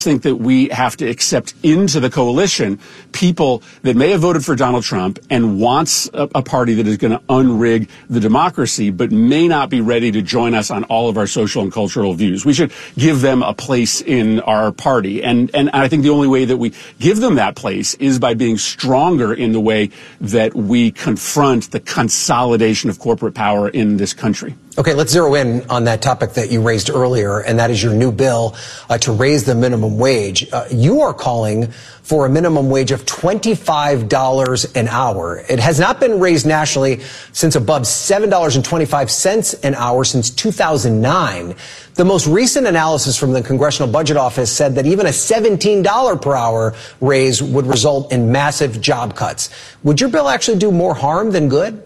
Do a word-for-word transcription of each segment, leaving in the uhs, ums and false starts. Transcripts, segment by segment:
think that we have to accept into the coalition people that may have voted for Donald Trump and wants a, a party that is going to unrig the democracy, but may not be ready to join us on all of our social and cultural views. We should give them a place in our party. And, and I think the only way that we give them that place is by being stronger in the way that we confront the consolidation of corporate power in this country. Okay, let's zero in on that topic that you raised earlier, and that is your new bill uh, to raise the minimum wage. Uh, you are calling for a minimum wage of twenty-five dollars an hour. It has not been raised nationally since above seven dollars and twenty-five cents an hour since two thousand nine. The most recent analysis from the Congressional Budget Office said that even a seventeen dollars per hour raise would result in massive job cuts. Would your bill actually do more harm than good?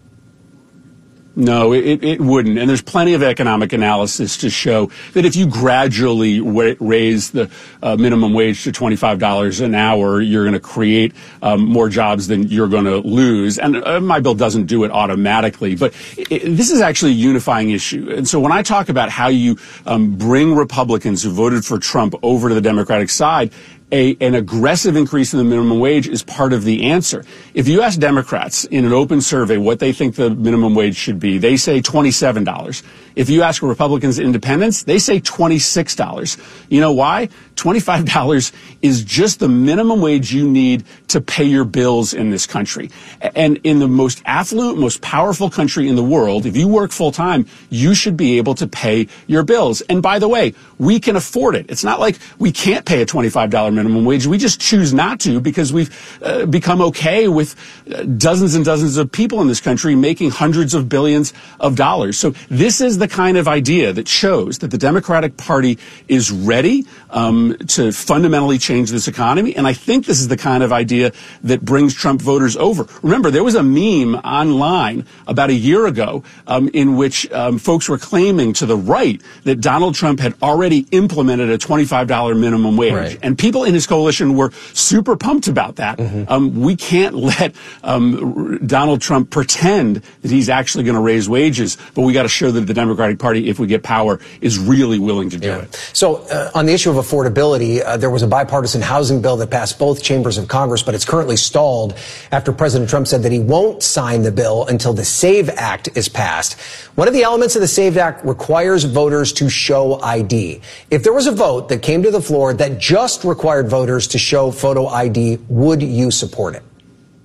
No, it, it wouldn't. And there's plenty of economic analysis to show that if you gradually wa- raise the uh, minimum wage to twenty-five dollars an hour, you're going to create um, more jobs than you're going to lose. And uh, my bill doesn't do it automatically. But it, this is actually a unifying issue. And so when I talk about how you um, bring Republicans who voted for Trump over to the Democratic side, A, an aggressive increase in the minimum wage is part of the answer. If you ask Democrats in an open survey what they think the minimum wage should be, they say twenty-seven dollars. If you ask Republicans and independents, they say twenty-six dollars. You know why? twenty-five dollars is just the minimum wage you need to pay your bills in this country. And in the most affluent, most powerful country in the world, if you work full time, you should be able to pay your bills. And by the way, we can afford it. It's not like we can't pay a twenty-five dollars minimum wage. We just choose not to because we've uh, become okay with uh, dozens and dozens of people in this country making hundreds of billions of dollars. So this is the kind of idea that shows that the Democratic Party is ready um, to fundamentally change this economy. And I think this is the kind of idea that brings Trump voters over. Remember, there was a meme online about a year ago um, in which um, folks were claiming to the right that Donald Trump had already implemented a twenty-five dollars minimum wage. Right. And people in his coalition were super pumped about that. Mm-hmm. Um, we can't let um, Donald Trump pretend that he's actually going to raise wages, but we got to show that the Democratic Party, if we get power, is really willing to do yeah. it. So uh, on the issue of affordability, uh, there was a bipartisan housing bill that passed both chambers of Congress, but it's currently stalled after President Trump said that he won't sign the bill until the SAVE Act is passed. One of the elements of the SAVE Act requires voters to show I D. If there was a vote that came to the floor that just required voters to show photo I D, would you support it?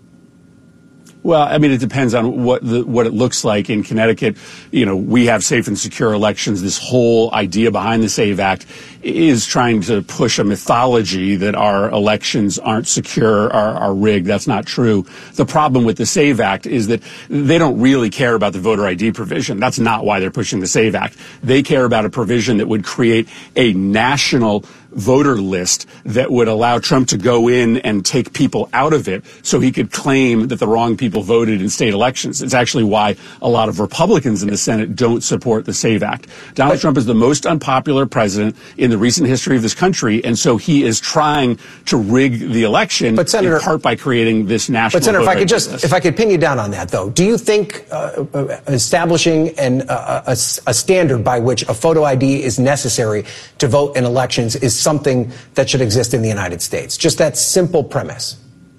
Well, I mean, it depends on what the, what it looks like. In Connecticut, you know, we have safe and secure elections. This whole idea behind the SAVE Act is trying to push a mythology that our elections aren't secure, are, are rigged. That's not true. The problem with the SAVE Act is that they don't really care about the voter I D provision. That's not why they're pushing the SAVE Act. They care about a provision that would create a national voter list that would allow Trump to go in and take people out of it so he could claim that the wrong people voted in state elections. It's actually why a lot of Republicans in the Senate don't support the SAVE Act. Donald but, Trump is the most unpopular president in the recent history of this country, and so he is trying to rig the election but Senator, in part by creating this national But Senator, if I could just, list. if I could pin you down on that, though, do you think uh, establishing an, uh, a, a standard by which a photo I D is necessary to vote in elections is something that should exist in the United States? Just that simple premise.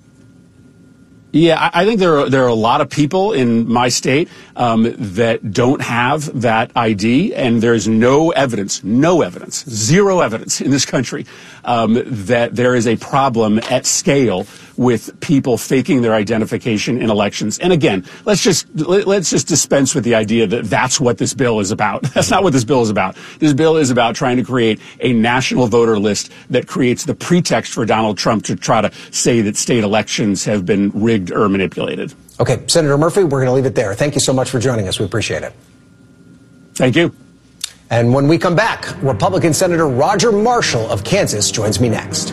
Yeah, I think there are there are a lot of people in my state um, that don't have that I D, and there's no evidence, no evidence, zero evidence in this country um, that there is a problem at scale with people faking their identification in elections. And again, let's just let's just dispense with the idea that that's what this bill is about. That's not what this bill is about. This bill is about trying to create a national voter list that creates the pretext for Donald Trump to try to say that state elections have been rigged or manipulated. Okay, Senator Murphy, we're going to leave it there. Thank you so much for joining us. We appreciate it. Thank you. And when we come back, Republican Senator Roger Marshall of Kansas joins me next.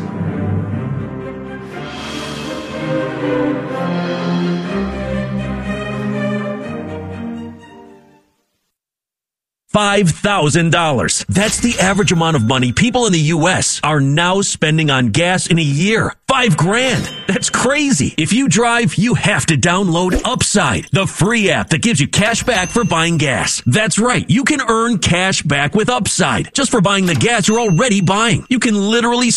five thousand dollars. That's the average amount of money people in the U S are now spending on gas in a year. Five grand. That's crazy. If you drive, you have to download Upside, the free app that gives you cash back for buying gas. That's right. You can earn cash back with Upside just for buying the gas you're already buying. You can literally